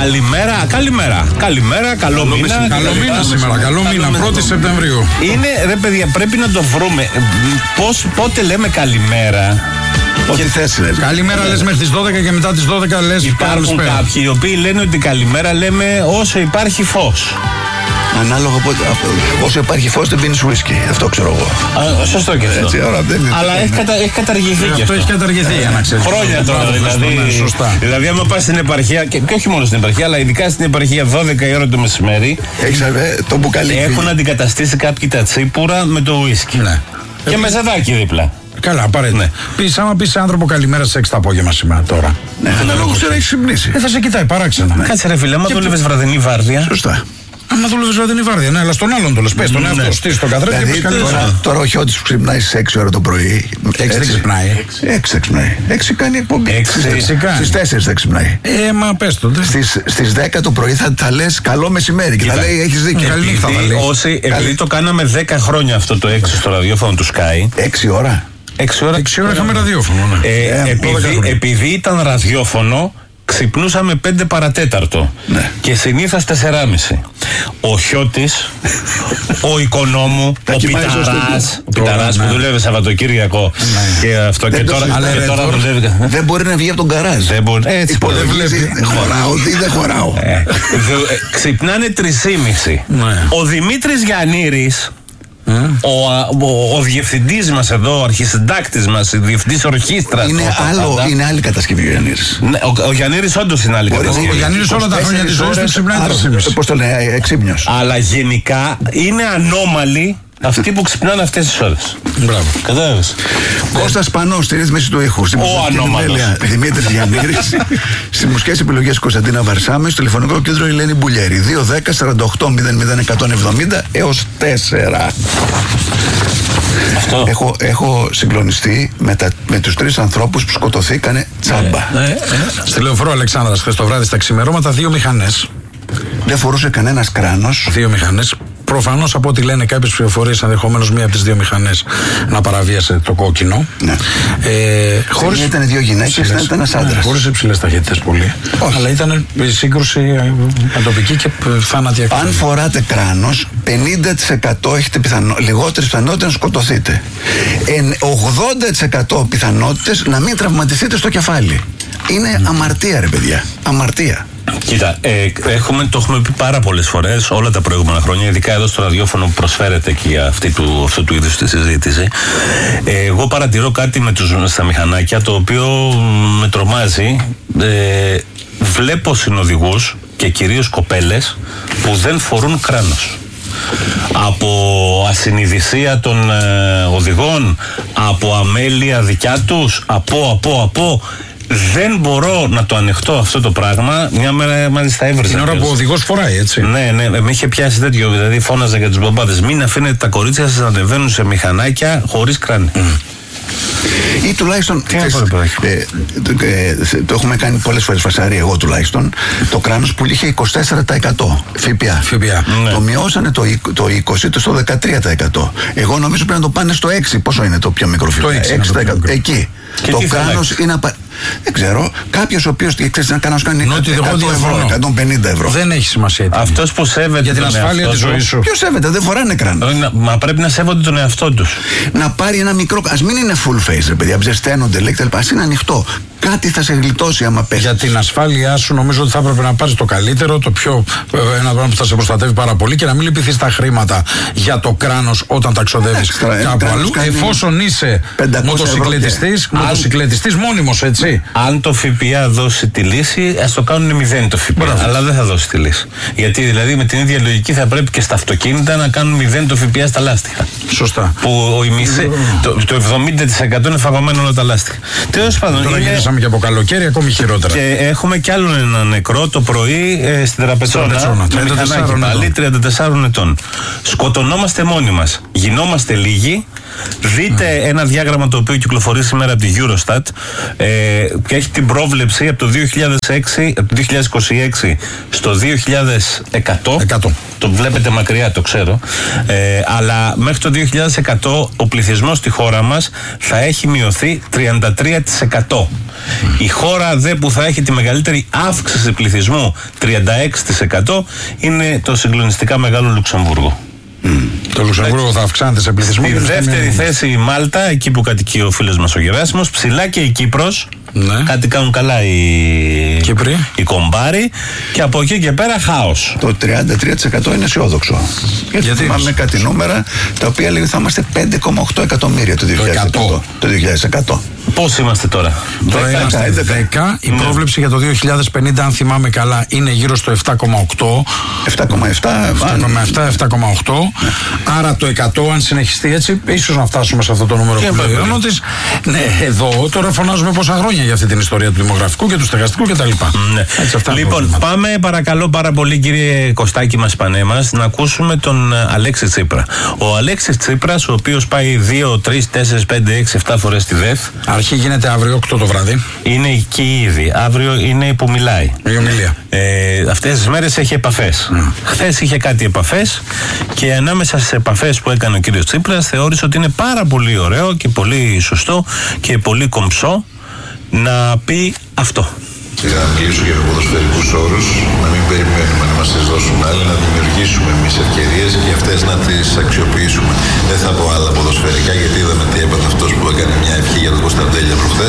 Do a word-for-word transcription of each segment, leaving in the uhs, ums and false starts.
Καλημέρα, καλημέρα. Καλημέρα, καλό, καλό μήνα. Καλό μήνα σήμερα, καλό μήνα, πρώτη Σεπτεμβρίου. Είναι, ρε παιδιά, πρέπει να το βρούμε. Πώς, πότε λέμε καλημέρα. Ό,τι θες λες. Καλημέρα λες μέχρι τις δώδεκα και μετά τις δώδεκα λες υπάρχουν κάποιοι οι οποίοι λένε ότι καλημέρα λέμε όσο υπάρχει φως. Ανάλογα από όσο υπάρχει φως δεν πίνεις ουίσκι. Αυτό ξέρω εγώ. Α, σωστό και αυτό. Έτσι, ώρα, δεν είναι. Αλλά έχει, κατα, έχει καταργηθεί και αυτό. έχει καταργηθεί για να ξέρεις. Χρόνια τώρα δηλαδή. Σωστά. Δηλαδή, άμα πας στην επαρχία, και, και όχι μόνο στην επαρχία, αλλά ειδικά στην επαρχία δώδεκα η ώρα το μεσημέρι, έχεις το μπουκάλι. Έχουν αντικαταστήσει κάποιοι τα τσίπουρα με το ουίσκι. Ναι. Και με ζεδάκι δίπλα. Καλά, απαραίτητα. Ναι. Πεις, άμα πεις σε άνθρωπο καλημέρα στις έξι το απόγευμα σήμερα τώρα. Ναι, αναλόγως τώρα έχεις ξυπνήσει. Ε, θα σε κοιτάει παράξενα. Ναι. Κάτσε ρε φίλε, άμα δούλευες βραδινή βάρδια. Σωστά. Άμα δούλευες βραδινή βάρδια, ναι, αλλά στον άλλον το λες. Πες τον εαυτό, στήσεις το καθρέφτη και πεις καλημέρα. Τώρα ο Χιώτης που ξυπνάει στις έξι ώρα το πρωί. έξι δεν ξυπνάει. έξι ξυπνάει. έξι κάνει εκπομπή. Στις τέσσερις δεν ξυπνάει. Ε, μα πες το. Στις δέκα το πρωί θα τα λες καλό μεσημέρι και θα λέει έχεις δίκιο. Καλή νύχτα θα λέει. Όσοι, επειδή το κάναμε δέκα χρόνια αυτό το έξι στο ραδιόφωνο του Sky. έξι ώρα. έξι ώρα, έξι ώρα είχαμε ραδιόφωνο. Ναι. Ε, ε, επειδή, επειδή ήταν ραδιόφωνο, ξυπνούσαμε πέντε παρατέταρτο. Ναι. Και συνήθως τεσσεράμιση. Ο Χιώτης, ο Οικονόμου, ο Πιταράς, ο Πιταράς που δουλεύει Σαββατοκύριακο και αυτό και τώρα, και τώρα δουλεύει. Δεν μπορεί να βγει από τον γκαράζ. Δεν μπορεί. Έτσι πολύ βλέπει. Χωράω ή δεν χωράω. Ξυπνάνε τρεισήμιση. Ο Δημήτρης Γιαννήρης, Mm. Ο, ο, ο διευθυντής μας εδώ, ο αρχισυντάκτης μας, ο διευθυντής ορχήστρας. Είναι, άλλο, είναι άλλη κατασκευή ο Γιαννήρης. Ναι, ο, ο Γιαννήρης όντως είναι άλλη Μπορεί, κατασκευή. Ο Γιαννήρης όλα τα χρόνια της ζωής του ξυπνάει τρεις. Πώς το λέει, εξύμνιος. Αλλά γενικά είναι ανώμαλοι αυτοί που ξυπνάνε αυτές τις ώρες. Μπράβο. Κατάλαβες. Κώστας Πανός στη ρύθμιση του ήχου. Στην ανώμαλος. Δημήτρης Γιαννήρης. Στις μουσικές επιλογές Κωνσταντίνα Βαρσάμι. Στο τηλεφωνικό κέντρο Ελένη Μπουλιέρη. δύο δέκα σαράντα οκτώ μηδέν μηδέν εκατόν εβδομήντα έως τέσσερα. Αυτό. Έχω, έχω συγκλονιστεί με, τα, με τους τρεις ανθρώπους που σκοτωθήκανε τσάμπα. Ε, ε, ε. Στη Λεωφόρο Αλεξάνδρας χθες το βράδυ στα ξημερώματα δύο μηχανές. Δεν φορούσε κανένας κράνος. Δύο μηχανές. Προφανώς από ό,τι λένε κάποιες πληροφορίες, ενδεχομένως μία από τις δύο μηχανές να παραβίασε το κόκκινο. Ναι. Ε, χωρίς ήταν δύο γυναίκες, ήταν ένας άντρας. Ναι, χωρίς υψηλές ταχύτητες πολύ. Όχι. Αλλά ήταν σύγκρουση ατοπική και θάνατη. Αν φοράτε κράνος, πενήντα τοις εκατό έχετε πιθανό, λιγότερες πιθανότητες να σκοτωθείτε. ογδόντα τοις εκατό πιθανότητες να μην τραυματιστείτε στο κεφάλι. Είναι mm. αμαρτία, ρε παιδιά. Αμαρτία. Κοίτα, ε, έχουμε, το έχουμε πει πάρα πολλές φορές όλα τα προηγούμενα χρόνια, ειδικά εδώ στο ραδιόφωνο που προσφέρεται και για αυτή του, αυτού του είδους τη συζήτηση. Ε, εγώ παρατηρώ κάτι με τους, στα μηχανάκια το οποίο με τρομάζει. Ε, βλέπω συνοδηγούς και κυρίως κοπέλες που δεν φορούν κράνος. Από ασυνειδησία των ε, οδηγών, από αμέλεια δικιά τους, από, από, από... Δεν μπορώ να το ανεχτώ αυτό το πράγμα. Μια μέρα μάλιστα έβριζα. Την ώρα που ο οδηγός φοράει, έτσι. Ναι, ναι, με είχε πιάσει τέτοιο. Δηλαδή φώναζα για τους μπαμπάδες. Μην αφήνετε τα κορίτσια σας να ανεβαίνουν σε μηχανάκια χωρίς κράνη. Mm. Ή τουλάχιστον. Τι ξέρεις, ε, ε, το, ε, το έχουμε κάνει πολλές φορές φασάρι, εγώ τουλάχιστον. Το κράνος που είχε είκοσι τέσσερα τοις εκατό ΦΠΑ. Ναι. Το μειώσανε το, το είκοσι τοις εκατό στο δεκατρία τοις εκατό. Εγώ νομίζω πρέπει να το πάνε στο έξι τοις εκατό. Πόσο είναι το πιο μικρό ΦΠΑ? έξι τοις εκατό. Εκεί. Και το κράνος είναι απα... Δεν ξέρω. Κάποιος ο οποίος κάνει εκατό ευρώ, εκατόν πενήντα ευρώ. Δεν έχει σημασία. Αυτός που σέβεται για την ασφάλεια της ζωής σου. Ποιος σέβεται, δεν φοράνε κράνος. Μα πρέπει να σέβονται τον εαυτό τους. Να πάρει ένα μικρό. Ας μην είναι full face, ρε παιδιά, ψεσταίνονται, λέει κτλ. Ας είναι ανοιχτό. Κάτι θα σε γλιτώσει άμα πέσει. Για την ασφάλειά σου, νομίζω ότι θα έπρεπε να πάρεις το καλύτερο, το πιο. Ένα πράγμα που θα σε προστατεύει πάρα πολύ και να μην λυπηθείς τα χρήματα για το κράνος όταν τα ξοδεύεις κάπου αλλού. Εφόσον είσαι μοτοσυκλετιστής, μοτοσυκλετιστής μόνιμος, έτσι. Αν το ΦΠΑ δώσει τη λύση, ας το κάνουν μηδέν το ΦΠΑ. Μπράβο. Αλλά δεν θα δώσει τη λύση. Γιατί δηλαδή με την ίδια λογική θα πρέπει και στα αυτοκίνητα να κάνουν μηδέν το ΦΠΑ στα λάστιχα. Σωστά. Που η μισή, το, το εβδομήντα τοις εκατό είναι φαγωμένο όλα τα λάστιχα. Τέλος πάντων. Τώρα είναι... γυρίσαμε και από καλοκαίρι, ακόμη χειρότερα. Και έχουμε κι άλλον ένα νεκρό το πρωί ε, στην Τραπετσόνα. τριάντα τεσσάρων ετών. Σκοτωνόμαστε μόνοι μας. Γινόμαστε λίγοι Δείτε mm. ένα διάγραμμα το οποίο κυκλοφορεί σήμερα από τη Eurostat ε, και έχει την πρόβλεψη από το δύο χιλιάδες έξι, από το δύο χιλιάδες είκοσι έξι στο δύο χιλιάδες εκατό. εκατό. Το βλέπετε μακριά, το ξέρω. Ε, αλλά μέχρι το δύο χιλιάδες εκατό ο πληθυσμός στη χώρα μας θα έχει μειωθεί τριάντα τρία τοις εκατό. Mm. Η χώρα δε που θα έχει τη μεγαλύτερη αύξηση πληθυσμού, τριάντα έξι τοις εκατό, είναι το συγκλονιστικά μεγάλο Λουξεμβούργο. Mm. Το Λουξεμβούργο θα αυξάνεται σε πληθυσμό. Στη δεύτερη θέση η Μάλτα, εκεί που κατοικεί ο φίλος μας ο Γεράσιμος. Ψηλά και η Κύπρος. Ναι. Κάτι κάνουν καλά οι, οι κομπάροι. Και από εκεί και πέρα χάος. Το τριάντα τρία τοις εκατό είναι αισιόδοξο. Γιατί, Γιατί θυμάμαι κάτι νούμερα τα οποία λέει ότι θα είμαστε πέντε κόμμα οκτώ εκατομμύρια το δύο χιλιάδες εκατό. Πώς είμαστε τώρα? Τώρα είμαστε δέκα. Η ναι. πρόβλεψη για το δύο χιλιάδες πενήντα, αν θυμάμαι καλά, είναι γύρω στο επτά κόμμα οκτώ. επτά κόμμα επτά, επτά κόμμα οκτώ. Ναι. Άρα το εκατό, αν συνεχιστεί έτσι, ίσως να φτάσουμε σε αυτό το νούμερο και που λέει ο Νότης. Ναι, εδώ τώρα φωνάζουμε πόσα χρόνια για αυτή την ιστορία του δημογραφικού και του στεγαστικού κτλ. Ναι. Λοιπόν, πάμε παρακαλώ πάρα πολύ, κύριε Κωστάκη μας Πανέμας, να ακούσουμε τον Αλέξη Τσίπρα. Ο Αλέξης Τσίπρας, ο οποίος πάει δύο, τρία, τέσσερα, πέντε, έξι, επτά φορές στη ΔΕΘ. Αρχή γίνεται αύριο οκτώ το βράδυ. Είναι εκεί ήδη. Αύριο είναι που μιλάει. Η ομιλία. Ε, αυτές τις μέρες έχει επαφές. Mm. Χθες είχε κάτι επαφές και ανάμεσα στις επαφές που έκανε ο κύριος Τσίπρας θεώρησε ότι είναι πάρα πολύ ωραίο και πολύ σωστό και πολύ κομψό να πει αυτό. Για να μιλήσω για ποδοσφαιρικούς όρους, να μην περιμένουμε να μας τις δώσουν άλλοι, να δημιουργήσουμε εμείς ευκαιρίες και αυτές να τις αξιοποιήσουμε. Δεν θα πω άλλα ποδοσφαιρικά, γιατί είδαμε τι έπαθε αυτός που έκανε μια ευχή για τον Κωνσταντέλια προχθές.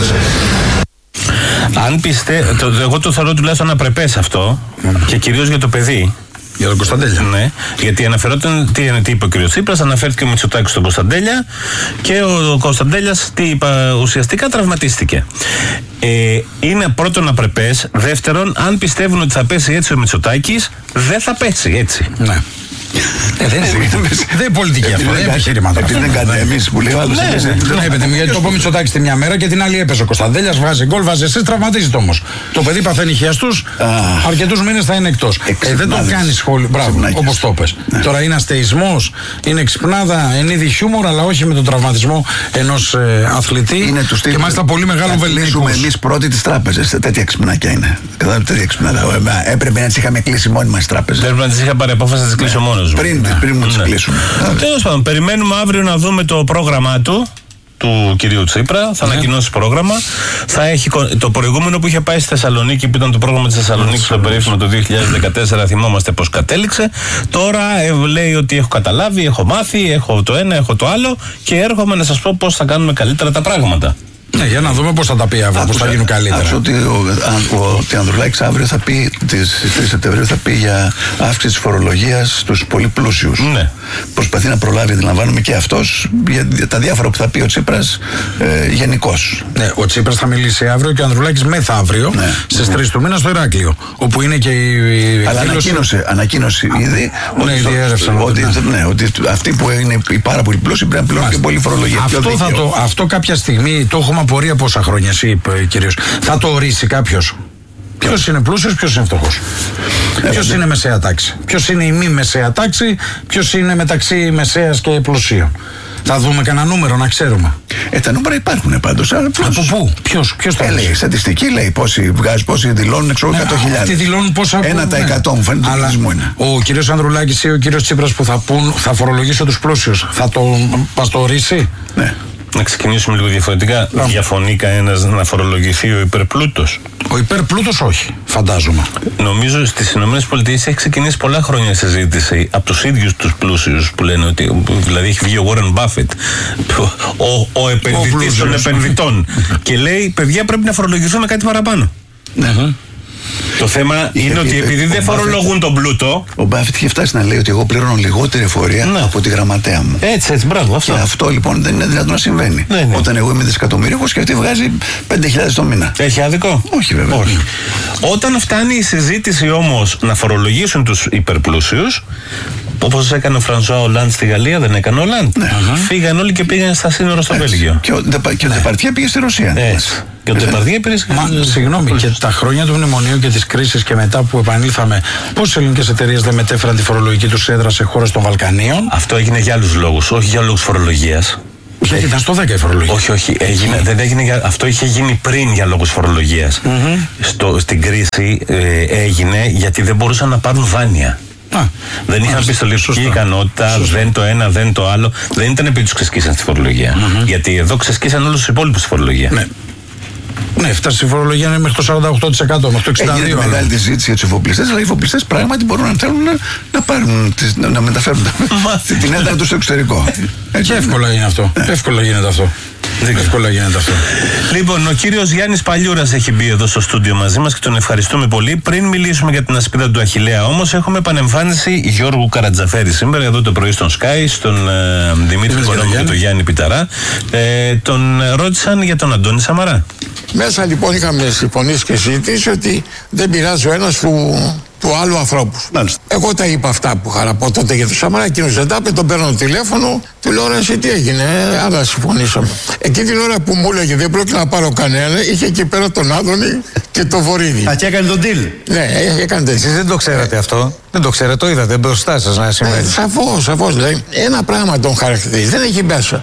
Αν πιστεύω, εγώ το θεωρώ τουλάχιστον απρεπές αυτό, mm. και κυρίως για το παιδί. Για τον Κωνσταντέλια. Ναι, γιατί αναφερόταν, τι, τι είπε ο κ. Τσίπρας, αναφέρθηκε ο Μητσοτάκης στον Κωνσταντέλια και ο Κωνσταντέλιας, τι είπα, ουσιαστικά τραυματίστηκε. Ε, είναι πρώτον απρεπές. Δεύτερον, αν πιστεύουν ότι θα πέσει έτσι ο Μητσοτάκης, δεν θα πέσει έτσι. Ναι. Ε, δεν είναι πολιτική αυτό, δεν είναι επιχείρηματα. Επειδή δεν κάνετε εμείς που λέει ο άλλος. Ναι, παιδί μου, γιατί το πω Μητσοτάκης τη μια μέρα και την άλλη έπαιζε ο Κωνσταντέλιας, βάζει γκολ, βάζει εσείς, τραυματίζεται όμως. Το παιδί παθαίνει χιαστούς, αρκετούς μήνες θα είναι εκτός. Ε, δεν το κάνει σχόλιο. Μπράβο, όπως το πες. Τώρα είναι αστεϊσμός, είναι εξυπνάδα, εν είδη χιούμορ, αλλά όχι με τον τραυματισμό ενός αθλητή. Και μάλιστα πολύ μεγάλο βεληνικό. Είμαστε εμείς πρώτοι τις τράπεζες. Τέτοια ξυπνάκια είναι. Έπρεπε να τις είχαμε κλείσει μόνοι μας τις τράπεζες. Πρέπει να τις είχα πάρει απόφαση να τις κλείσω μόνος. Πριν, ναι, πριν μου τις κλείσουμε. Τέλος πάντων, περιμένουμε αύριο να δούμε το πρόγραμμά του, του κυρίου Τσίπρα. Θα ναι. ανακοινώσει πρόγραμμα. Θα έχει το προηγούμενο που είχε πάει στη Θεσσαλονίκη, που ήταν το πρόγραμμα της Θεσσαλονίκης, το περίφημο το δύο χιλιάδες δεκατέσσερα. Θυμόμαστε πώς κατέληξε. Τώρα ε, λέει ότι έχω καταλάβει, έχω μάθει, έχω το ένα, έχω το άλλο και έρχομαι να σας πω πώς θα κάνουμε καλύτερα τα πράγματα. Ναι, για να δούμε πώς θα τα πει αύριο, πώς θα γίνουν καλύτερα. Άκουσα ότι ο, ο Ανδρουλάκης αύριο θα πει, τις τρεις Σεπτεμβρίου θα πει για αύξηση της φορολογίας στους πολύ πλούσιους. Ναι. Προσπαθεί να προλάβει, αντιλαμβάνομαι, και αυτός για, για τα διάφορα που θα πει ο Τσίπρας ε, γενικώς. Ναι, ο Τσίπρας θα μιλήσει αύριο και ο Ανδρουλάκης μεθαύριο, ναι, στις τρεις του μήνα στο Ηράκλειο. Όπου είναι και η. Αλλά ανακοίνωσε, ανακοίνωσε ήδη ναι, ότι, ότι, ότι, ναι. Ναι, ότι αυτοί που είναι οι πάρα πολύ πλούσιοι πρέπει να πληρώνουν και πολύ φορολογία. Αυτό, θα το, αυτό κάποια στιγμή το έχουμε απορία πόσα χρόνια, εσύ κυρίως. Θα το ορίσει κάποιος. Ποιος είναι πλούσιος, ποιος είναι φτωχός. Ε, ποιος είναι μεσαία τάξη. Ποιος είναι η μη μεσαία τάξη, ποιος είναι μεταξύ μεσαίας και πλουσίων. Θα δούμε κανένα νούμερο να ξέρουμε. Ε, τα νούμερα υπάρχουν πάντως. Από πού, ποιος, ποιος το ε, λέει, στατιστική λέει πόσοι βγάζει, πόσοι δηλώνουν εξώ εκατό χιλιάδες. Αυτοί δηλώνουν πόσα. ένα τοις εκατό μου φαίνεται. Αλλά είναι. Ο κύριος Ανδρουλάκης ή ο κύριος Τσίπρας που θα πούν, θα φορολογήσω τους πλούσιους, θα το, μας το ορίσει. Ναι. Να ξεκινήσουμε λίγο διαφορετικά. Yeah. Διαφωνεί κανένας να φορολογηθεί ο υπερπλούτος? Ο υπερπλούτος όχι, φαντάζομαι. Νομίζω στις ΗΠΑ έχει ξεκινήσει πολλά χρόνια συζήτηση από τους ίδιους τους πλούσιους που λένε ότι. Δηλαδή έχει βγει ο Warren Buffett, ο, ο επενδυτής των επενδυτών, και λέει: παιδιά, πρέπει να φορολογηθούμε κάτι παραπάνω. Ναι. Mm-hmm. Το θέμα είναι ε, ότι επειδή ε, δεν φορολογούν τον πλούτο. Ο Μπάφετ είχε φτάσει να λέει ότι εγώ πληρώνω λιγότερη εφορία, ναι, από τη γραμματέα μου. Έτσι, έτσι, μπράβο. Αυτό. Και αυτό λοιπόν δεν είναι δυνατόν να συμβαίνει. Ναι, ναι. Όταν εγώ είμαι δισεκατομμύριος και αυτή βγάζει πέντε χιλιάδες το μήνα. Έχει άδικο? Όχι, βέβαια. Όχι. Όταν φτάνει η συζήτηση όμως να φορολογήσουν τους υπερπλούσιους, όπως έκανε ο Φρανσουά Ολάντ στη Γαλλία, δεν έκανε ο Ολάντ. Ναι. Φύγαν όλοι και πήγαν στα σύνορα στο Βέλγιο. Και ο Ντεπαρτιέ πήγε στη Ρωσία. Έτσι. Και ο Ντεπαρτιέ πήγε στη Ρωσία. Συγγνώμη, και τα χρόνια του μνημονίου και της κρίσης και μετά που επανήλθαμε, πόσες ελληνικές εταιρείες δεν μετέφεραν τη φορολογική τους έδρα σε χώρες των Βαλκανίων? Αυτό έγινε για άλλους λόγους, όχι για λόγους φορολογίας. Γιατί ήταν στο δέκα η φορολογία. Όχι, όχι. Έγινε, δεν έγινε για, αυτό είχε γίνει πριν για λόγους φορολογίας. Mm-hmm. Στην κρίση ε, έγινε γιατί δεν μπορούσαν να πάρουν δάνεια. Α, δεν είχαν πιστοληπτική ικανότητα, σωστά. Δεν το ένα, δεν το άλλο. Δεν ήταν επειδή τους ξεσκίσαν στη φορολογία. Mm-hmm. Γιατί εδώ ξεσκίσαν όλους τους υπόλοιπους στη φορολογία. Ναι. Ναι, φτάσει η φορολογία είναι μέχρι το σαράντα οκτώ τοις εκατό, μέχρι το εξήντα δύο τοις εκατό. Έγινε μεγάλη τη συζήτηση για τους εφοπλιστές, αλλά οι εφοπλιστές πράγματι μπορούν να θέλουν να, να πάρουν, τις, να, να μεταφέρουν την έδρα τους στο εξωτερικό. Και εύκολα είναι αυτό. Εύκολα γίνεται αυτό. Εύκολα γίνεται αυτό. Λοιπόν, ο κύριος Γιάννης Παλιούρας έχει μπει εδώ στο στούντιο μαζί μας και τον ευχαριστούμε πολύ. Πριν μιλήσουμε για την ασπίδα του Αχιλλέα, όμως, έχουμε επανεμφάνιση Γιώργου Καρατζαφέρη σήμερα εδώ το πρωί στον Sky, στον ε, Δημήτρη Κορόμου και τον Γιάννη Πιταρά. Ε, τον ρώτησαν για τον Αντώνη Σαμαρά. Μέσα λοιπόν είχαμε συμφωνήσει και συζητήσει ότι δεν πειράζει ο ένας του, του άλλου ανθρώπου. Εγώ τα είπα αυτά που είχα να πω τότε για τον Σαμαρά. Εκείνος δεν τα είπε, τον παίρνω το τηλέφωνο, του λέω ρε, εσύ τι έγινε, ε, άρα συμφωνήσαμε. Εκείνη την ώρα που μου έλεγε δεν πρόκειται να πάρω κανένα, είχε εκεί πέρα τον Άδωνη και το Βορύδη. Α, και έκανε τον deal. Ναι, έκανε τέτοιο. Εσείς δεν το ξέρατε αυτό. Δεν το ξέρετε, το είδατε μπροστά σας να συμβαίνει. Ε, σαφώς, σαφώς. Δηλαδή, ένα πράγμα τον χαρακτηρίζει, δεν έχει μέσα.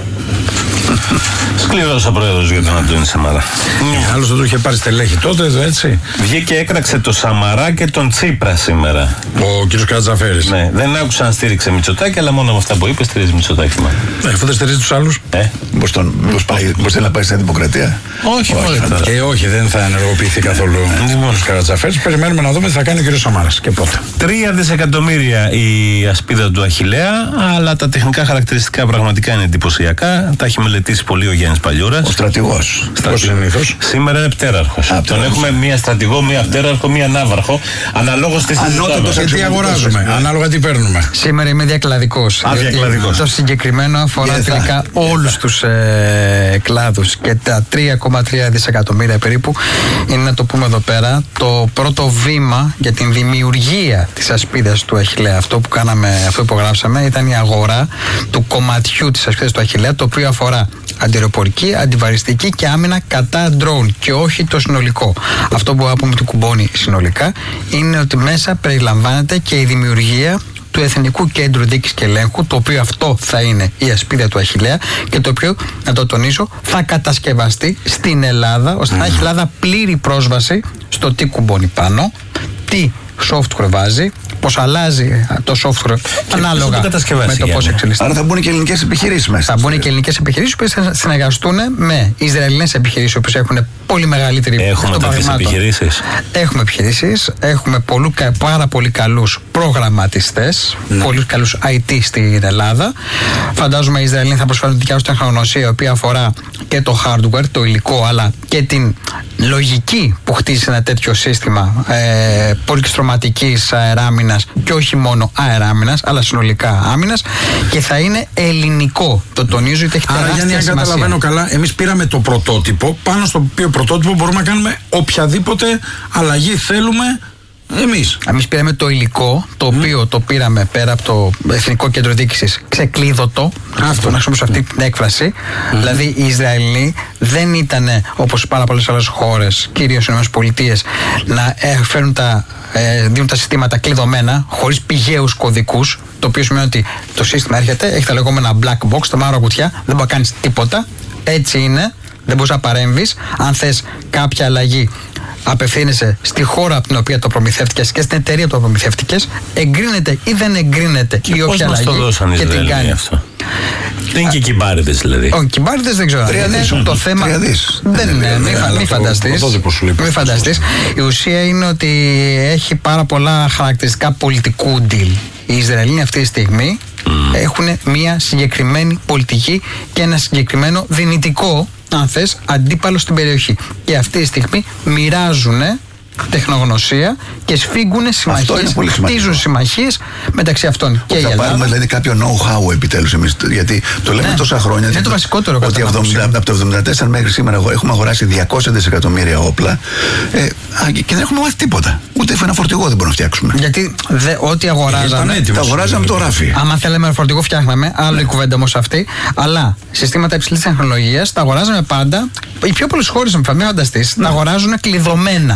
Σκληρός ο πρόεδρος για τον Αντώνη Σαμαρά. Άλλος δεν το είχε πάρει στελέχη τότε, έτσι. Βγήκε, έκραξε το Σαμαρά και τον Τσίπρα σήμερα. Ο κύριος Καρατζαφέρης. Ναι, δεν άκουσα αν στήριξε Μητσοτάκη, αλλά μόνο με αυτά που είπε στηρίζει Μητσοτάκη. Ναι, αφού δεν στηρίζει τους άλλους. Ε. Πώς θέλει να πάει στην Δημοκρατία. Όχι, όχι. Ε, όχι, δεν θα ενεργοποιηθεί καθόλου ο κύριος Καρατζαφέρης. Περιμένουμε να δούμε τι θα κάνει ο κύριος Σαμάρας και πότε. Τρία δισεκατομμύρια η ασπίδα του Αχιλλέα, αλλά τα τεχνικά χαρακτηριστικά πραγματικά είναι εντυπωσιακά. Τα έχει μελετήσει πολύ ο Γιάννης Παλιούρας. Ο στρατηγός. Στρατηγός. Σήμερα είναι πτέραρχος. Α, τον έχουμε μία στρατηγό, μία πτέραρχο, μία ναύαρχο. Αναλόγως τι συζητάμε. Τι αγοράζουμε, ανάλογα τι παίρνουμε. Σήμερα είμαι διακλαδικός. Α, διακλαδικός. Το συγκεκριμένο αφορά yeah, τελικά yeah. όλους τους ε, κλάδους και τα τρία κόμμα τρία δισεκατομμύρια περίπου είναι, να το πούμε εδώ πέρα, το πρώτο βήμα για την δημιουργία της ασπίδας του Αχιλλέα. Αυτό που κάναμε, αυτό που υπογράψαμε ήταν η αγορά του κομματιού της ασπίδας του Αχιλλέα, το οποίο αφορά αντιεροπορική, αντιβαριστική και άμυνα κατά ντρόουν και όχι το συνολικό. Αυτό που πούμε του κουμπώνει συνολικά είναι ότι μέσα περιλαμβάνεται και η δημιουργία του Εθνικού Κέντρου Δίκης και Ελέγχου, το οποίο αυτό θα είναι η ασπίδα του Αχιλλέα και το οποίο, να το τονίσω, θα κατασκευαστεί στην Ελλάδα, ώστε mm. να έχει η Ελλάδα πλήρη πρόσβαση στο τι κουμπώνει πάνω, τι software βάζει, πώς αλλάζει το software και ανάλογα το με το πώς εξελίσσεται. Άρα θα μπουν και ελληνικές επιχειρήσεις μέσα. Θα μπουν και ελληνικές επιχειρήσεις που θα συνεργαστούν με Ισραηλινές επιχειρήσεις που έχουν πολύ μεγαλύτερη. Έχουμε τέτοιες επιχειρήσεις. Έχουμε επιχειρήσεις. Έχουμε πολλού, πάρα πολύ καλούς προγραμματιστές, ναι. πολύ καλούς άι τι στην Ελλάδα. Φαντάζομαι οι Ισραηλοί θα προσφέρουν τη δικιά τους τεχνογνωσία, η οποία αφορά και το hardware, το υλικό, αλλά και την λογική που χτίζει ένα τέτοιο σύστημα ε, πολυστρωματικής αεράμινας και όχι μόνο αεράμινας, αλλά συνολικά άμυνας, και θα είναι ελληνικό. Το τονίζω γιατί έχει τεράστια σημασία. Άρα, Γιάννη, αν καταλαβαίνω καλά, εμείς πήραμε το πρωτότυπο, πάνω στο οποίο πρωτότυπο μπορούμε να κάνουμε οποιαδήποτε αλλαγή θέλουμε. Εμείς. Εμείς πήραμε το υλικό, το οποίο mm. το πήραμε πέρα από το Εθνικό Κέντρο Διοίκησης ξεκλείδωτο. Αυτό να χρησιμοποιήσω αυτή την έκφραση. Mm. Δηλαδή, οι Ισραηλοί δεν ήταν όπως πάρα πολλές άλλες χώρες, κυρίως οι ΗΠΑ, να φέρουν τα, ε, δίνουν τα συστήματα κλειδωμένα, χωρίς πηγαίους κωδικούς. Το οποίο σημαίνει ότι το σύστημα έρχεται, έχει τα λεγόμενα black box, τα μαύρα κουτιά, δεν μπορεί να κάνεις τίποτα. Έτσι είναι, δεν μπορείς να παρέμβεις. Αν θες κάποια αλλαγή, απευθύνεσαι στη χώρα από την οποία το προμηθεύτηκες και στην εταιρεία που το προμηθεύτηκες, εγκρίνεται ή δεν εγκρίνεται και η όποια αλλαγή. Πώς μας το δώσαν οι Ισραηλοί αυτό. Δεν είναι και κυμπάριδες δηλαδή. Όχι, κυμπάριδες δεν ξέρω. Είναι το θέμα. Δεν είναι. Μην φανταστείς. Μην φανταστείς. Η ουσία είναι ότι έχει πάρα πολλά χαρακτηριστικά πολιτικού deal. Οι Ισραηλοί αυτή τη στιγμή mm. έχουν μια συγκεκριμένη πολιτική και ένα συγκεκριμένο δυνητικό, αν θες, αντίπαλο στην περιοχή. Και αυτή τη στιγμή μοιράζουν τεχνογνωσία και σφίγγουν συμμαχίες, χτίζουν συμμαχίες μεταξύ αυτών και η Ελλάδα. Θα πάρουμε δηλαδή κάποιο know-how επιτέλους εμείς, γιατί το λέμε ναι. τόσα χρόνια. Είναι το βασικότερο ότι εβδομήντα, από το εβδομήντα τέσσερα μέχρι σήμερα έχουμε αγοράσει διακόσια δισεκατομμύρια όπλα ε, και δεν έχουμε μάθει τίποτα. Ούτε ένα φορτηγό δεν μπορούμε να φτιάξουμε. Γιατί δε, ό,τι αγοράζαμε. Τα αγοράζαμε το ράφι. Άμα θέλαμε ένα φορτηγό, φτιάχναμε. Άλλο η κουβέντα όμως αυτή. Αλλά συστήματα υψηλής τεχνολογίας τα αγοράζαμε πάντα. Οι πιο πολλές χώρες, με φανταστείς, τα αγοράζουν κλειδωμένα.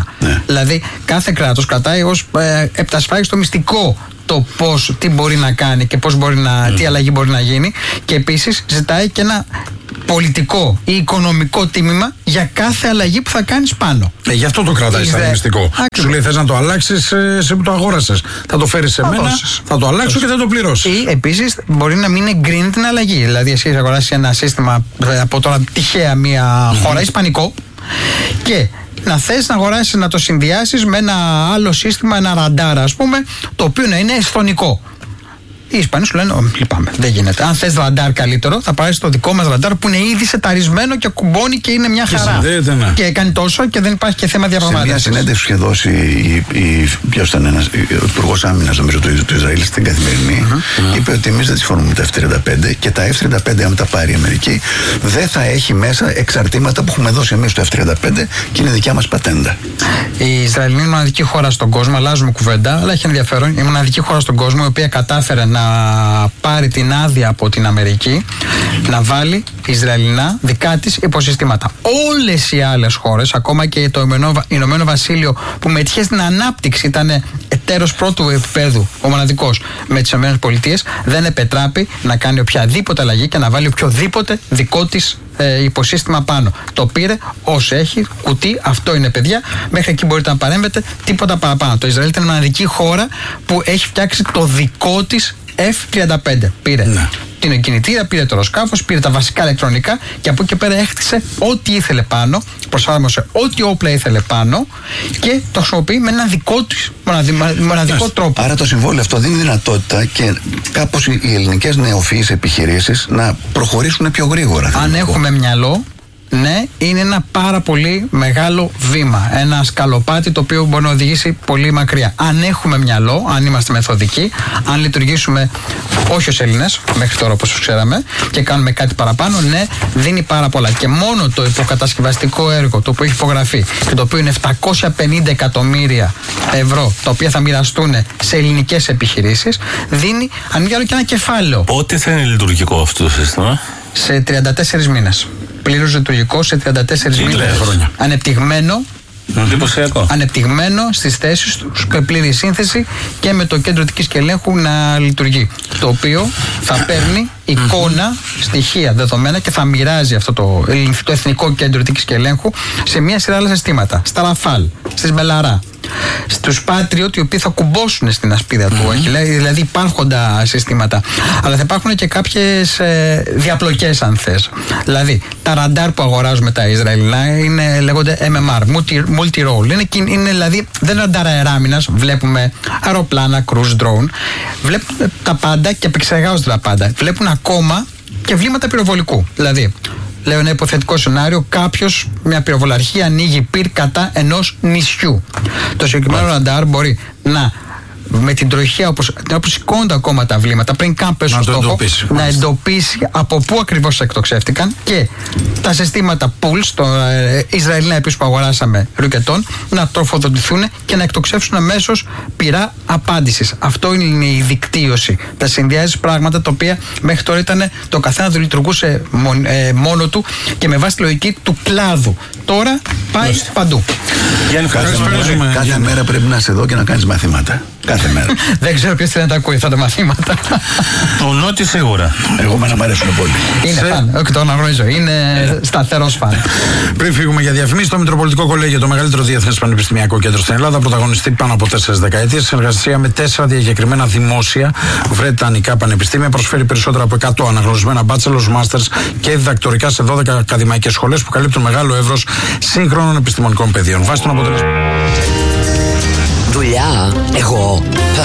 Δηλαδή, κάθε κράτος κρατάει ως ε, επτασφάλιστο μυστικό το πώς, τι μπορεί να κάνει και πώς μπορεί να, mm. τι αλλαγή μπορεί να γίνει, και επίσης ζητάει και ένα πολιτικό ή οικονομικό τίμημα για κάθε αλλαγή που θα κάνεις πάνω. Ε, γι' αυτό το κρατάει σαν Ισραήλ... μυστικό. Άκριβα. Σου λέει, θες να το αλλάξεις, εσύ που το αγόρασες. Θα το φέρεις σε θα μένα, δώσεις. θα το αλλάξω και θα το πληρώσεις. Ή επίσης μπορεί να μην εγκρίνει την αλλαγή. Δηλαδή, εσύ έχεις αγοράσει ένα σύστημα από τώρα τυχαία μια mm-hmm. χώρα, ισπανικό, και να θες να αγοράσεις, να το συνδυάσεις με ένα άλλο σύστημα, ένα ραντάρ, ας πούμε, το οποίο να είναι εσθονικό. Οι Ισπανοί σου λένε: λυπάμαι, δεν γίνεται. Αν θες ραντάρ καλύτερο, θα πάρεις το δικό μας ραντάρ που είναι ήδη σεταρισμένο και κουμπώνει και είναι μια χαρά. Και, ναι. και κάνει τόσο και δεν υπάρχει και θέμα διαπραγμάτευσης. Σε μια συνέντευξη που είχε δώσει η, η, ποιος ήταν ένας, ο Υπουργός Άμυνας, νομίζω, του, του Ισραήλ στην Καθημερινή, mm-hmm. είπε ότι εμείς δεν συμφωνούμε με τα εφ τριάντα πέντε και τα εφ τριάντα πέντε, αν τα πάρει η Αμερική, δεν θα έχει μέσα εξαρτήματα που έχουμε δώσει εμείς στο εφ τριάντα πέντε και είναι δικιά μας πατέντα. Η Ισραήλ είναι η μοναδική χώρα στον κόσμο, αλλάζουμε κουβέντα, αλλά έχει ενδιαφέρον. Η μοναδική χώρα στον κόσμο η οποία κατάφερε να πάρει την άδεια από την Αμερική να βάλει Ισραηλινά δικά της υποσυστήματα. Όλες οι άλλες χώρες, ακόμα και το Ηνωμένο Βασίλειο που μετήχε στην ανάπτυξη, ήταν εταίρος πρώτου επίπεδου, ο μοναδικός με τις ΗΠΑ, δεν επετράπει να κάνει οποιαδήποτε αλλαγή και να βάλει οποιοδήποτε δικό της ε, υποσύστημα πάνω. Το πήρε ως έχει, κουτί, αυτό είναι, παιδιά, μέχρι εκεί μπορείτε να παρέμβετε, τίποτα παραπάνω. Το Ισραήλ ήταν η μοναδική χώρα που έχει φτιάξει το δικό της εφ τριάντα πέντε. Πήρε ναι. την κινητήρα, πήρε το αεροσκάφος, πήρε τα βασικά ηλεκτρονικά και από εκεί πέρα έχτισε ό,τι ήθελε πάνω, προσάρμοσε ό,τι όπλα ήθελε πάνω και το χρησιμοποιεί με ένα δικό της μοναδικό yes. τρόπο. Άρα το συμβόλαιο αυτό δίνει δυνατότητα και κάπως οι ελληνικές νεοφυείς επιχειρήσεις να προχωρήσουν πιο γρήγορα. Αν έχουμε μυαλό, ναι, είναι ένα πάρα πολύ μεγάλο βήμα. Ένα σκαλοπάτι το οποίο μπορεί να οδηγήσει πολύ μακριά. Αν έχουμε μυαλό, αν είμαστε μεθοδικοί, αν λειτουργήσουμε όχι ως Έλληνες, μέχρι τώρα όπως ξέραμε, και κάνουμε κάτι παραπάνω, ναι, δίνει πάρα πολλά. Και μόνο το υποκατασκευαστικό έργο το οποίο έχει υπογραφεί και το οποίο είναι επτακόσια πενήντα εκατομμύρια ευρώ, τα οποία θα μοιραστούν σε ελληνικές επιχειρήσεις, δίνει αν μη άλλο και ένα κεφάλαιο. Πότε θα είναι λειτουργικό αυτό το σύστημα? Σε τριάντα τέσσερις μήνες. Πλήρως λειτουργικό σε τριάντα τέσσερις μήνες. Ανεπτυγμένο. Εντυπωσιακό. Ανεπτυγμένο στις θέσεις του, με πλήρη σύνθεση και με το κέντρο δικής και ελέγχου να λειτουργεί. Το οποίο θα παίρνει εικόνα, στοιχεία, δεδομένα και θα μοιράζει αυτό το, το Εθνικό Κέντρο Δικής και Ελέγχου σε μια σειρά άλλα συστήματα. Στα Ραφάλ, στις Μελαρά, στους Patriot, οι οποίοι θα κουμπώσουν στην ασπίδα του, mm-hmm. δηλαδή υπάρχοντα συστήματα. Αλλά θα υπάρχουν και κάποιες ε, διαπλοκές, αν θες. Δηλαδή, τα ραντάρ που αγοράζουμε τα Ισραηλινά είναι, λέγονται εμ εμ αρ, multi-role. Είναι, είναι δηλαδή, δεν είναι ραντάρ αεράμινας, βλέπουμε αεροπλάνα, cruise drone, βλέπουν τα πάντα και επεξεργάζονται τα πάντα. Βλέπουν ακόμα και βλήματα πυροβολικού. Δηλαδή, λέω ένα υποθετικό σενάριο, κάποιος, μια πυροβολαρχία ανοίγει πυρ κατά ενός νησιού. Το συγκεκριμένο ραντάρ μπορεί να, με την τροχιά, όπως, όπως σηκώνονται ακόμα τα βλήματα, πριν καν πέσουν στο στόχο, εντοπίσει, να εντοπίσει από πού ακριβώς εκτοξεύτηκαν και τα συστήματα pools, το ε, Ισραηλινά επίσης που αγοράσαμε ρουκετών, να τροφοδοτηθούν και να εκτοξεύσουν αμέσως πυρά απάντησης. Αυτό είναι η δικτύωση. Τα συνδυάζεις πράγματα τα οποία μέχρι τώρα ήταν το καθένα του λειτουργούσε μον, ε, μόνο του και με βάση τη λογική του κλάδου. Τώρα πάει Λόστε. παντού. Γιάννη, κάθε, μέρα, κάθε μέρα πρέπει να είσαι εδώ και να κάνεις μαθήματα. Κάθε μέρα. Δεν ξέρω ποιος θέλει να τα ακούει αυτά τα μαθήματα. Ο Νότι σίγουρα. Εγώ μένα μου αρέσουν πολύ. Είναι φαν, όχι το αναγνωρίζω. Είναι σταθερός φαν. Πριν φύγουμε για διαφημίσεις, το Μητροπολιτικό Κολέγιο, το μεγαλύτερο διεθνές πανεπιστημιακό κέντρο στην Ελλάδα, πρωταγωνιστεί πάνω από τέσσερις δεκαετίες σε συνεργασία με τέσσερα διακεκριμένα δημόσια βρετανικά πανεπιστήμια. Προσφέρει περισσότερα από εκατό αναγνωρισμένα bachelors, masters και διδακτορικά σε δώδεκα ακαδημαϊκές σχολές που καλύπτουν μεγάλο εύρος σύγχρονων επιστημονικών πεδίων. Βάσει των αποτελεσμάτων. Δουλειά, εγώ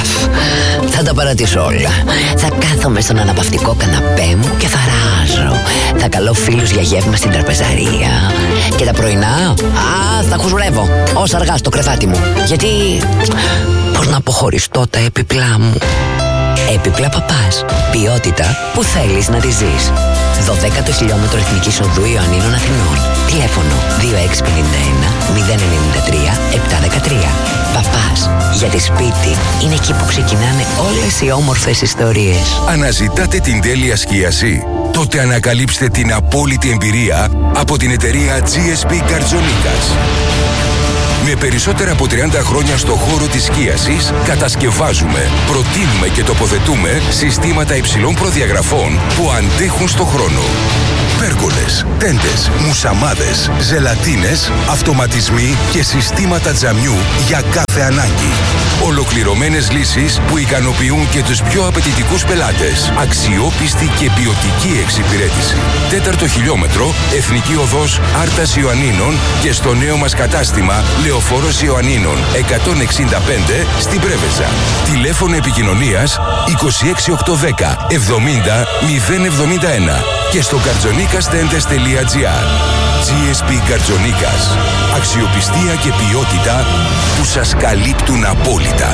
θα τα παρατήσω όλα. Θα κάθομαι στον αναπαυτικό καναπέ μου και θα ράζω. Θα καλώ φίλους για γεύμα στην τραπεζαρία. Και τα πρωινά, α, θα χουζουρεύω όσα αργά στο κρεβάτι μου. Γιατί, πώς να αποχωριστώ τα έπιπλά μου. Έπιπλα Παπάς. Ποιότητα που θέλεις να τη ζεις. δωδέκατο χιλιόμετρο Εθνικής Οδού Ιωαννίνων Αθηνών. Τηλέφωνο δύο έξι πέντε ένα μηδέν εννιά τρία επτά ένα τρία. Παπάς. Γιατί σπίτι είναι εκεί που ξεκινάνε όλες οι όμορφες ιστορίες. Αναζητάτε την τέλεια σκίαση? Τότε ανακαλύψτε την απόλυτη εμπειρία από την εταιρεία τζι ες πι Καρτζονίκας. Με περισσότερα από τριάντα χρόνια στο χώρο της σκίασης, κατασκευάζουμε, προτείνουμε και τοποθετούμε συστήματα υψηλών προδιαγραφών που αντέχουν στο χρόνο. Πέργολες, τέντες, μουσαμάδες, ζελατίνες, αυτοματισμοί και συστήματα τζαμιού για κάθε ανάγκη. Ολοκληρωμένες λύσεις που ικανοποιούν και τους πιο απαιτητικούς πελάτες. Αξιόπιστη και ποιοτική εξυπηρέτηση. Τέταρτο χιλιόμετρο, Εθνική Οδός Άρτας Ιωαννίνων και στο νέο μας κατάστημα Λεωφόρος Ιωαννίνων εκατόν εξήντα πέντε στην Πρέβεζα. Τηλέφωνο επικοινωνίας είκοσι έξι οκτακόσια δέκα εβδομήντα μηδέν εβδομήντα ένα και στο καρτζονίκας τέντες τελεία τζι άρ. τζι ες πι Καρτζονίκας. Αξιοπιστία και ποιότητα που σας καλύπτουν απόλυτα.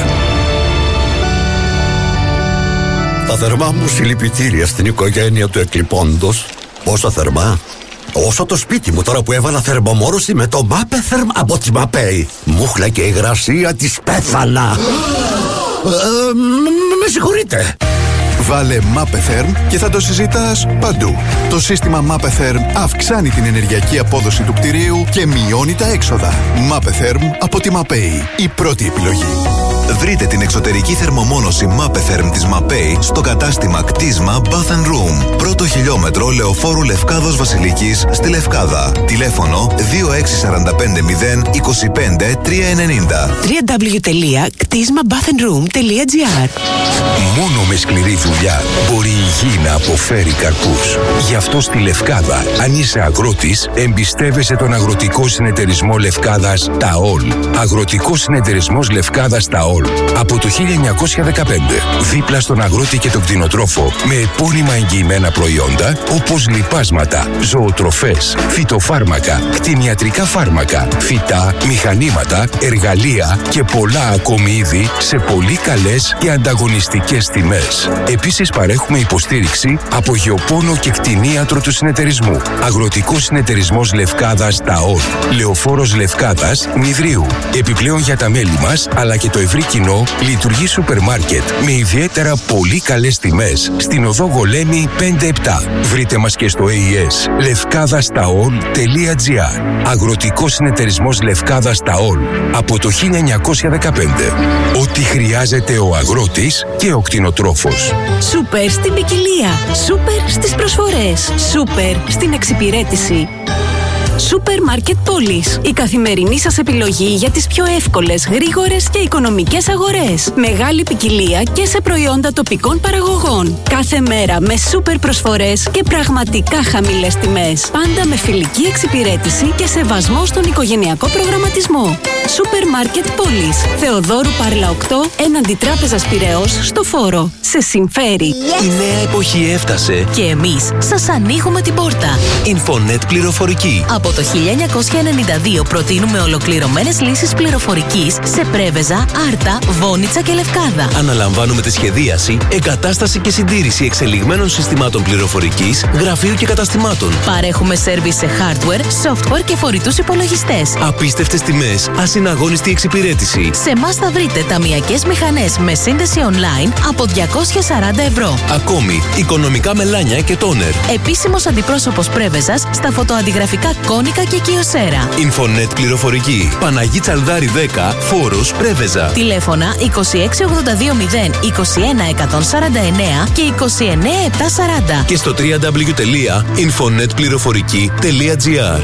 Τα θερμά μου συλληπιτήρια στην οικογένεια του εκλειπώντος. Πόσο θερμά? Όσο το σπίτι μου τώρα που έβαλα θερμομόρωση με το Μάπεθερμ από τη Μαπέη. Μούχλα και υγρασία της πέθανα. ε, Με συγχωρείτε. Βάλε Μάπεθερμ και θα το συζητάς παντού. Το σύστημα Μάπεθερμ αυξάνει την ενεργειακή απόδοση του κτηρίου και μειώνει τα έξοδα. Μάπεθερμ από τη Μαπέη. Η πρώτη επιλογή. Βρείτε την εξωτερική θερμομόνωση Mapetherm της Mapei στο κατάστημα κτίσμα Bath and Room. Πρώτο χιλιόμετρο Λεωφόρου Λευκάδος Βασιλικής στη Λευκάδα. Τηλέφωνο δύο έξι τέσσερα πέντε μηδέν είκοσι πέντε τριακόσια ενενήντα. double-u double-u double-u τελεία κτίσμα bath and room τελεία τζι άρ. Μόνο με σκληρή δουλειά μπορεί η γη να αποφέρει καρπούς. Γι' αυτό στη Λευκάδα, αν είσαι αγρότης, εμπιστεύεσαι τον Αγροτικό Συνεταιρισμό Λευκάδας ΤΑΟΛ. Αγροτικός Συνεταιρισμός Λευκάδας ΤΑΟΛ. Από το χίλια εννιακόσια δεκαπέντε, δίπλα στον αγρότη και τον κτηνοτρόφο, με επώνυμα εγγυημένα προϊόντα όπως λιπάσματα, ζωοτροφές, φυτοφάρμακα, κτηνιατρικά φάρμακα, φυτά, μηχανήματα, εργαλεία και πολλά ακόμη είδη σε πολύ καλές και ανταγωνιστικές τιμές. Επίσης παρέχουμε υποστήριξη από γεωπόνο και κτηνίατρο του συνεταιρισμού. Αγροτικός Συνεταιρισμός Λευκάδας ΤΑΟΛ. Λεωφόρος Λευκάδας Νηδρίου. Επιπλέον για τα μέλη μας, αλλά και το ευρύ κοινό, λειτουργεί σούπερ μάρκετ με ιδιαίτερα πολύ καλές τιμές στην οδό Γολέμη πέντε επτά. Βρείτε μας και στο έι ες λευκάδας ταόλ τελεία τζι άρ. Αγροτικός Συνεταιρισμός Λευκάδας ΤΑΟΛ από το χίλια εννιακόσια δεκαπέντε. Ό,τι χρειάζεται ο αγρότης και ο κτηνοτρόφος. Σούπερ στην ποικιλία. Σούπερ στις προσφορές. Σούπερ στην εξυπηρέτηση. Σούπερ Μάρκετ Πόλης. Η καθημερινή σας επιλογή για τις πιο εύκολες, γρήγορες και οικονομικές αγορές. Μεγάλη ποικιλία και σε προϊόντα τοπικών παραγωγών. Κάθε μέρα με σούπερ προσφορές και πραγματικά χαμηλές τιμές. Πάντα με φιλική εξυπηρέτηση και σεβασμό στον οικογενειακό προγραμματισμό. Σούπερ Μάρκετ Πόλης. Θεοδόρου Πάρλα οκτώ, έναντι Τράπεζας Πειραιώς, στο Φόρο. Σε συμφέρει. Yes. Η νέα εποχή έφτασε και εμείς σας ανοίγουμε την πόρτα. Infonet πληροφορική. Από το χίλια εννιακόσια ενενήντα δύο προτείνουμε ολοκληρωμένες λύσεις πληροφορικής σε Πρέβεζα, Άρτα, Βόνιτσα και Λευκάδα. Αναλαμβάνουμε τη σχεδίαση, εγκατάσταση και συντήρηση εξελιγμένων συστημάτων πληροφορικής, γραφείου και καταστημάτων. Παρέχουμε σέρβις σε hardware, software και φορητούς υπολογιστές. Απίστευτες τιμές, ασυναγώνιστη εξυπηρέτηση. Σε εμάς θα βρείτε ταμειακές μηχανές με σύνδεση online από διακόσια σαράντα ευρώ. Ακόμη, οικονομικά μελάνια και τόνερ. Επίσημος αντιπρόσωπος Πρέβεζας στα φωτοαντιγραφικά Κόνικα και Κιοσέρα. Infonet πληροφορική. Παναγί Τσαλδάρη δέκα, Φόρος, Πρέβεζα. Τηλέφωνα είκοσι έξι ογδόντα δύο μηδέν είκοσι ένα εκατόν σαράντα εννέα και είκοσι εννέα επτακόσια σαράντα. Και στο double-u double-u double-u τελεία infonet πληροφορική τελεία τζι άρ.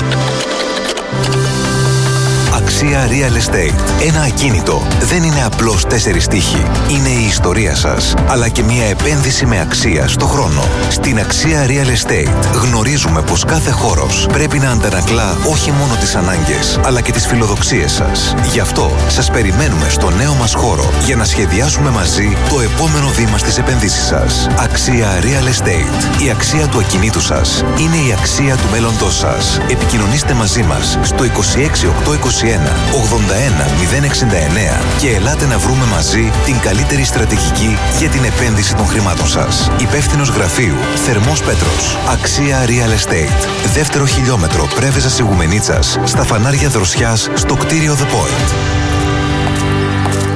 Αξία Real Estate. Ένα ακίνητο δεν είναι απλώς τέσσερις τοίχοι. Είναι η ιστορία σας, αλλά και μια επένδυση με αξία στο χρόνο. Στην Αξία Real Estate γνωρίζουμε πως κάθε χώρος πρέπει να αντανακλά όχι μόνο τις ανάγκες, αλλά και τις φιλοδοξίες σας. Γι' αυτό σας περιμένουμε στο νέο μας χώρο για να σχεδιάσουμε μαζί το επόμενο βήμα στις επενδύσεις σας. Αξία Real Estate. Η αξία του ακινήτου σας είναι η αξία του μέλλοντός σας. Επικοινωνήστε μαζί μας στο είκοσι έξι οκτακόσια είκοσι ένα ογδόντα ένα μηδέν εξήντα εννέα και ελάτε να βρούμε μαζί την καλύτερη στρατηγική για την επένδυση των χρημάτων σας. Υπεύθυνος γραφείου Θερμός Πέτρος. Αξία Real Estate. Δεύτερο χιλιόμετρο Πρέβεζας Ιγουμενίτσας, στα φανάρια Δροσιάς, στο κτίριο The Point.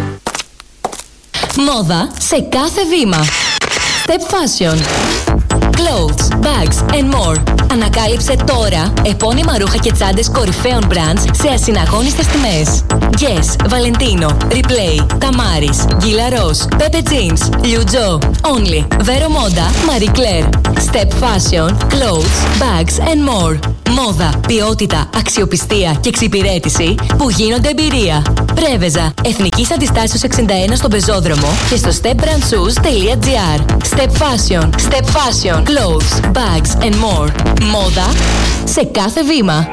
Μόδα σε κάθε βήμα. Step Fashion. clothes, bags and more. Ανακάλυψε τώρα επώνυμα ρούχα και τσάντες κορυφαίων brands σε ασυναγώνιστες τιμές. Guess, Valentino, Replay, Tamaris, Gilaros, Pepe Jeans, Liu Jo, Only, Vero Moda, Marie Claire. Step Fashion, clothes, bags and more. Μόδα, ποιότητα, αξιοπιστία και εξυπηρέτηση που γίνονται εμπειρία. Πρέβεζα, Εθνικής Αντιστάσεως εξήντα ένα στον Πεζόδρομο και στο step brand shoes τελεία gr. Step Fashion, Step Fashion, clothes, bags and more. Μόδα σε κάθε βήμα.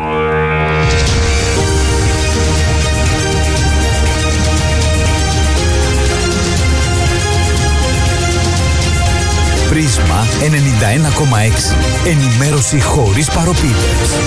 Πρίσμα ενενήντα ένα κόμμα έξι. Ενημέρωση χωρίς παροπίδες.